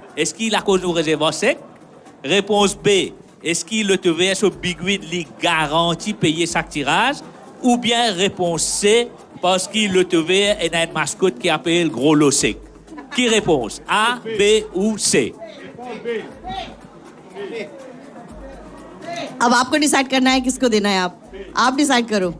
Est-ce qu'il a cause de réservoir sec? Réponse B. Est-ce qu'il le TVA sur Bigwin lui garantit payer sa tirage? Ou bien réponse C. Parce qu'il le TVA est une mascotte qui appelle gros lot sec. Qui réponse? A, B ou C? अब आपको decide करना है किसको देना है आप decide करो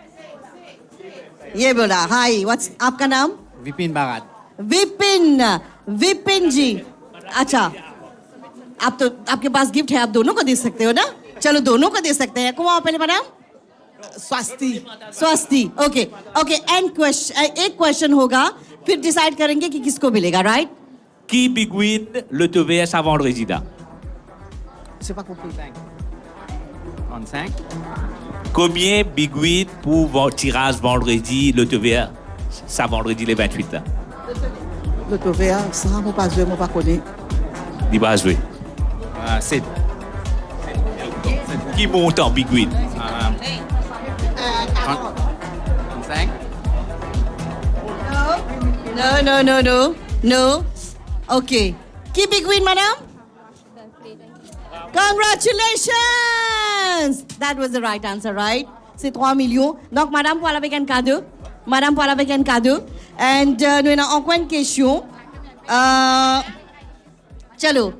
ये बोला हाय व्हाट्स आपका नाम विपिन बागात विपिन जी अच्छा आप तो आपके पास गिफ्ट है आप दोनों को दे सकते हो ना चलो दोनों को दे सकते हैं कौन पहले मैडम स्वास्थी ओके एंड क्वेश्चन एक क्वेश्चन होगा फिर डिसाइड करेंगे कि किसको मिलेगा right Qui Bigwin le TVA sa vendredi là? C'est pas compris. 35. Combien Bigwin pour tirage vendredi le TVA sa vendredi les 28 là? Le TVA, ça, moi pas jouer, moi pas connaître. Il va jouer. 7. Qui monte en Bigwin? 35. No. Okay. Qui big win, madam? Congratulations! That was the right answer, right? C'est 3 millions. Donc, madame, pour avec un cadeau. And nous avons encore une question. चलो.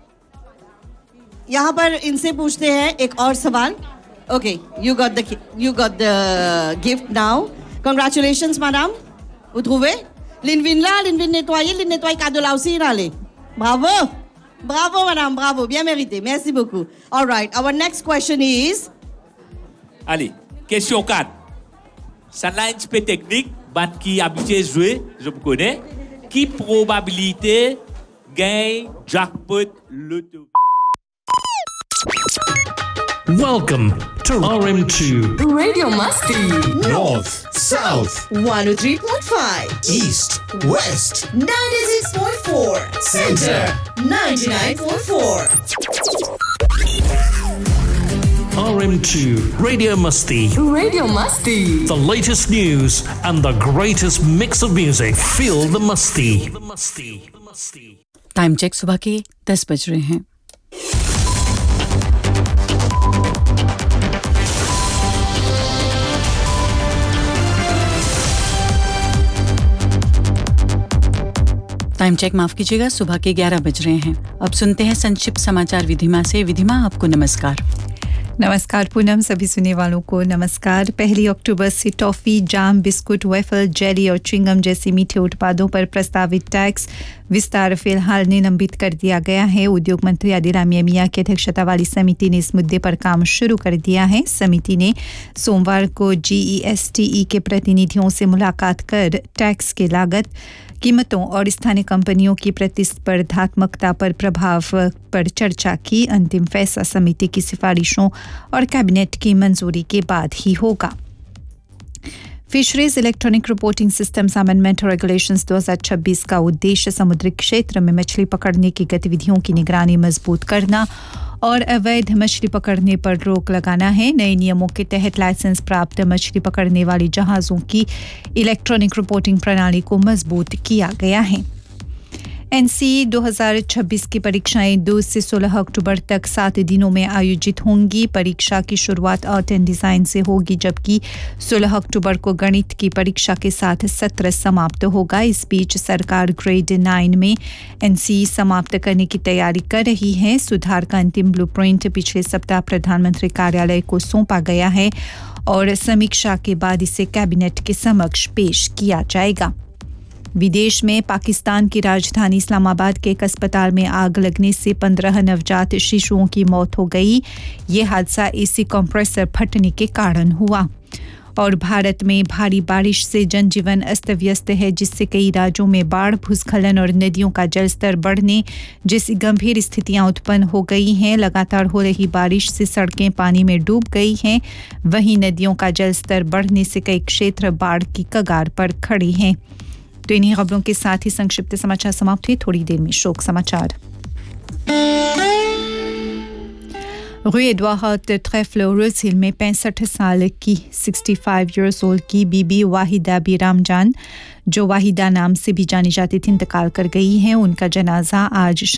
यहाँ पर इनसे पूछते हैं एक और सवाल. Okay, you got the gift now. Congratulations, madam. Vous trouvez? Linvin nettoie cadeau là aussi allez. Bravo, madame, bravo, bien mérité. Merci beaucoup. All right, our next question is. Allez, question 4. Ça là un petit peu technique, ban qui habitué jouer, je vous connais. Qui probabilité gagne jackpot loto? Welcome to RM2 Radio Musty. North, South, 103.5 East, West, 96.4 Center, 99.4 RM2 Radio Musty. Radio Musty. The latest news and the greatest mix of music. Feel the musty. Time check सुबह के 10 बज रहे हैं time check माफ कीजिएगा सुबह के 11 बज रहे हैं अब सुनते हैं संक्षिप्त समाचार विधिमा से विधिमा आपको नमस्कार नमस्कार पूनम सभी सुनने वालों को नमस्कार 1 अक्टूबर से टॉफी जाम बिस्कुट वेफल जेली और च्युइंगम जैसे मीठे उत्पादों पर प्रस्तावित टैक्स विस्तार फिलहाल निलंबित कर दिया गया है उद्योग मंत्री आदिराम मियां की अध्यक्षता वाली समिति ने इस मुद्दे पर काम शुरू कर दिया है समिति ने सोमवार को जीईएसटीई के प्रतिनिधियों से मुलाकात कर टैक्स की लागत कीमतों और स्थानीय कंपनियों की प्रतिस्पर्धात्मकता पर प्रभाव पर चर्चा की अंतिम फैसला समिति की सिफारिशों और कैबिनेट की मंजूरी के बाद ही होगा fisheries electronic reporting systems amendment और रेगुलेशंस 2026 का उद्देश्य समुद्री क्षेत्र में मछली पकड़ने की गतिविधियों की निगरानी मजबूत करना और अवैध मछली पकड़ने पर रोक लगाना है नए नियमों के तहत लाइसेंस प्राप्त मछली पकड़ने वाली जहाज़ों की इलेक्ट्रॉनिक रिपोर्टिंग प्रणाली को मजबूत किया गया है एनसीई 2026 की परीक्षाएं 2 से 16 अक्टूबर तक 7 दिनों में आयोजित होंगी परीक्षा की शुरुआत आर्ट एंड डिज़ाइन से होगी जबकि 16 अक्टूबर को गणित की परीक्षा के साथ सत्र समाप्त होगा इस बीच सरकार ग्रेड 9 में एनसीई समाप्त करने की तैयारी कर रही है सुधार का अंतिम ब्लूप्रिंट पिछले सप्ताह प्रधानमंत्री कार्यालय को सौंपा गया है और समीक्षा के बाद इसे कैबिनेट के समक्ष पेश किया जाएगा विदेश में पाकिस्तान की राजधानी इस्लामाबाद के एक अस्पताल में आग लगने से 15 नवजात शिशुओं की मौत हो गई ये हादसा एसी कंप्रेसर फटने के कारण हुआ और भारत में भारी बारिश से जनजीवन अस्त-व्यस्त है जिससे कई राज्यों में बाढ़ भूस्खलन और नदियों का जलस्तर बढ़ने जैसी गंभीर स्थितियां उत्पन्न हो गई हैं लगातार हो रही बारिश से सड़कें पानी में डूब गई हैं वहीं नदियों का जलस्तर बढ़ने से कई क्षेत्र बाढ़ की कगार पर खड़े हैं तो इन्हीं खबरों के साथ ही संक्षिप्त समाचार समाप्त हुए थोड़ी देर में शोक समाचार Rue Edouard Trèfle रोज हिल में 65 साल की 65 years old की बीबी वाहिदा बिरामजान जो वाहिदा नाम से भी जानी जाती थी इंतकाल कर गई हैं उनका जनाजा आज